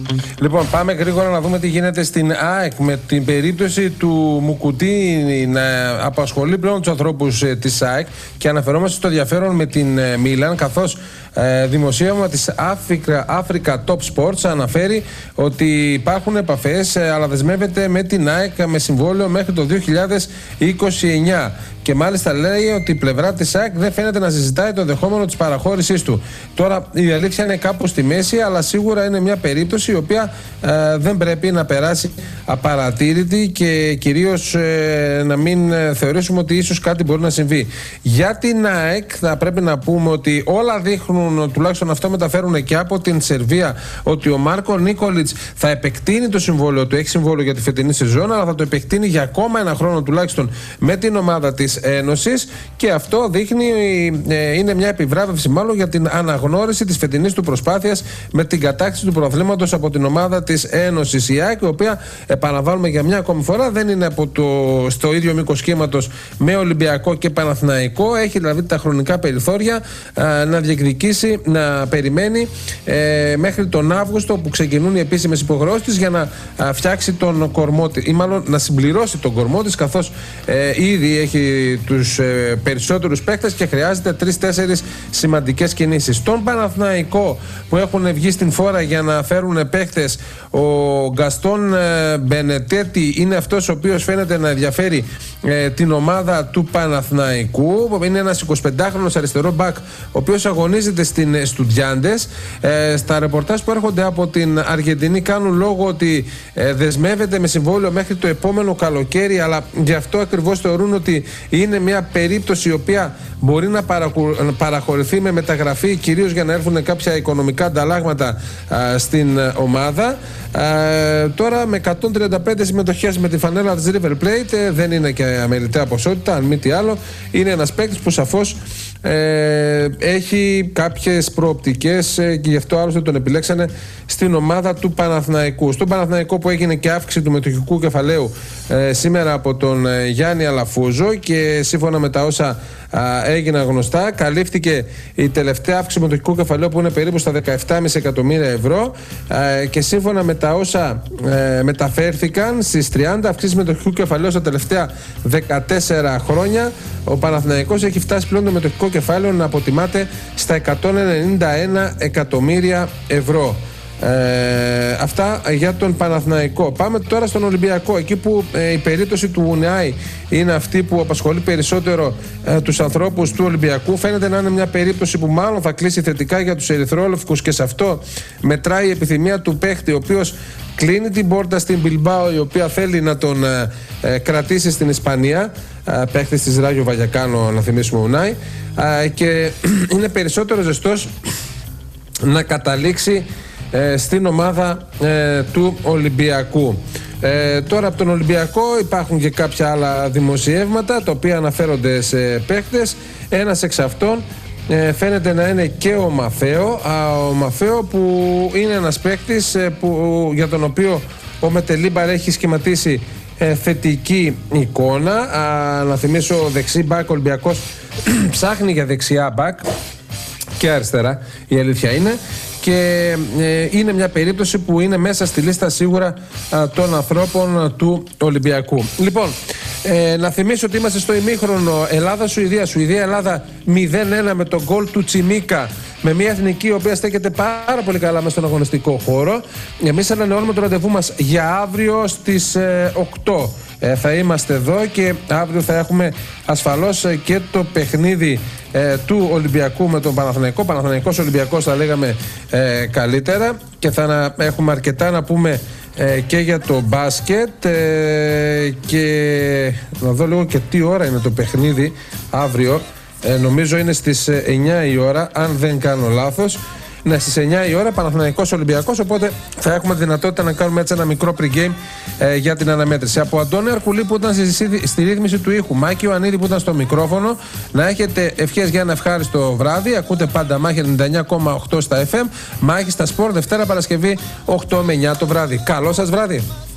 Λοιπόν, πάμε γρήγορα να δούμε τι γίνεται στην ΑΕΚ με την περίπτωση του Μουκουτί να απασχολεί πλέον τους ανθρώπους της ΑΕΚ και αναφερόμαστε στο ενδιαφέρον με την Μίλαν, καθώς δημοσίευμα της Africa Top Sports αναφέρει ότι υπάρχουν επαφές, αλλά δεσμεύεται με την ΑΕΚ με συμβόλαιο μέχρι το 2029. Και μάλιστα λέει ότι η πλευρά της ΑΕΚ δεν φαίνεται να συζητάει το δεχόμενο της παραχώρησής του. Τώρα η αλήθεια είναι κάπου στη μέση, αλλά σίγουρα είναι μια περίπτωση η οποία δεν πρέπει να περάσει απαρατήρητη και κυρίως να μην θεωρήσουμε ότι ίσως κάτι μπορεί να συμβεί. Για την ΑΕΚ θα πρέπει να πούμε ότι όλα δείχνουν, τουλάχιστον αυτό μεταφέρουν και από την Σερβία, ότι ο Μάρκο Νίκολιτς θα επεκτείνει το συμβόλαιο του, έχει συμβόλαιο για τη φετινή σεζόν, αλλά θα το επεκτείνει για ακόμα ένα χρόνο τουλάχιστον με την ομάδα της Ένωσης, και αυτό δείχνει, είναι μια επιβράβευση μάλλον για την αναγνώριση της φετινής του προσπάθειας με την κατάκτηση του πρωταθλήματος από την ομάδα της Ένωσης. Η ΑΕΚ, η οποία επαναλαμβάνουμε για μια ακόμη φορά δεν είναι στο ίδιο μήκος κύματος με Ολυμπιακό και Παναθηναϊκό, έχει δηλαδή τα χρονικά περιθώρια να διεκδικήσει, να περιμένει μέχρι τον Αύγουστο που ξεκινούν οι επίσημες υποχρεώσεις της για να φτιάξει τον κορμό της, ή μάλλον να συμπληρώσει τον κορμό της, καθώς ήδη έχει τους περισσότερους παίκτες και χρειάζεται 3-4 σημαντικές κινήσεις. Στον Παναθηναϊκό που έχουν βγει στην φόρα για να φέρουν παίκτες, ο Γκαστόν Μπενετέτη είναι αυτός ο οποίος φαίνεται να ενδιαφέρει την ομάδα του Παναθηναϊκού. Είναι ένας 25χρονος αριστερό μπακ, ο οποίος αγωνίζεται στην Εστουντιάντες. Στα ρεπορτάζ που έρχονται από την Αργεντινή κάνουν λόγο ότι δεσμεύεται με συμβόλαιο μέχρι το επόμενο καλοκαίρι, αλλά γι' αυτό ακριβώς θεωρούν ότι είναι μια περίπτωση η οποία μπορεί να παραχωρηθεί με μεταγραφή, κυρίως για να έρθουν κάποια οικονομικά ανταλλάγματα στην ομάδα. Τώρα με 135 συμμετοχές με τη φανέλα της River Plate, δεν είναι και αμεληταία ποσότητα, αν μη τι άλλο. Είναι ένας παίκτης που σαφώς έχει κάποιες προοπτικές και γι' αυτό άλλωστε τον επιλέξανε στην ομάδα του Παναθηναϊκού. Στον Παναθηναϊκό που έγινε και αύξηση του μετοχικού κεφαλαίου σήμερα από τον Γιάννη Αλαφούζο, και σύμφωνα με τα όσα έγιναν γνωστά, καλύφθηκε η τελευταία αύξηση μετοχικού κεφαλαίου που είναι περίπου στα 17,5 εκατομμύρια ευρώ, και σύμφωνα με τα όσα μεταφέρθηκαν στις 30 αυξήσεις μετοχικού κεφαλαίου στα τελευταία 14 χρόνια, ο Παναθηναϊκός έχει φτάσει πλέον το μετοχικό κεφάλαιο να αποτιμάται στα 191 εκατομμύρια ευρώ. Αυτά για τον Παναθηναϊκό. Πάμε τώρα στον Ολυμπιακό, εκεί που η περίπτωση του Ουνάη είναι αυτή που απασχολεί περισσότερο τους ανθρώπους του Ολυμπιακού. Φαίνεται να είναι μια περίπτωση που μάλλον θα κλείσει θετικά για τους ερυθρόλευκους, και σε αυτό μετράει η επιθυμία του παίχτη, ο οποίος κλείνει την πόρτα στην Μπιλμπάο, η οποία θέλει να τον κρατήσει στην Ισπανία. Παίχτης της Ράγιο Βαγιακάνο, να θυμίσουμε, Ουνάη, και είναι περισσότερο ζεστός να καταλήξει στην ομάδα του Ολυμπιακού. Τώρα από τον Ολυμπιακό υπάρχουν και κάποια άλλα δημοσιεύματα τα οποία αναφέρονται σε παίκτες. Ένας εξ αυτών φαίνεται να είναι και ο Μαφέο. Ο Μαφέο που είναι ένας παίκτης για τον οποίο ο Μετελίμπαρ έχει σχηματίσει θετική εικόνα. Να θυμίσω, δεξί μπακ, ο Ολυμπιακός ψάχνει για δεξιά μπακ και αριστερά, η αλήθεια είναι, και είναι μια περίπτωση που είναι μέσα στη λίστα σίγουρα των ανθρώπων του Ολυμπιακού. Λοιπόν, να θυμίσω ότι είμαστε στο ημίχρονο Ελλάδα-Σουηδία. Σουηδία-Ελλάδα 0-1 με τον γκολ του Τσιμίκα, με μια εθνική η οποία στέκεται πάρα πολύ καλά μέσα στον αγωνιστικό χώρο. Εμείς ανανεώνουμε το ραντεβού μας για αύριο στις 8. Θα είμαστε εδώ και αύριο θα έχουμε ασφαλώς και το παιχνίδι του Ολυμπιακού με τον Παναθηναϊκό. Παναθηναϊκός Ολυμπιακός θα λέγαμε καλύτερα, και θα έχουμε αρκετά να πούμε και για το μπάσκετ, και να δω λίγο και τι ώρα είναι το παιχνίδι αύριο. Νομίζω είναι στις 9 η ώρα, αν δεν κάνω λάθος. Ναι, στις 9 η ώρα Παναθηναϊκός Ολυμπιακός, οπότε θα έχουμε δυνατότητα να κάνουμε έτσι ένα μικρό pre-game για την αναμέτρηση. Από Αντώνη Αρκουλή που ήταν στη ρύθμιση του ήχου, Μάκη Ιωαννίδη που ήταν στο μικρόφωνο, να έχετε ευχές για ένα ευχάριστο βράδυ. Ακούτε πάντα Μάχη 99,8 στα FM, Μάχη στα Σπορ, Δευτέρα Παρασκευή 8 με 9 το βράδυ. Καλό σας βράδυ.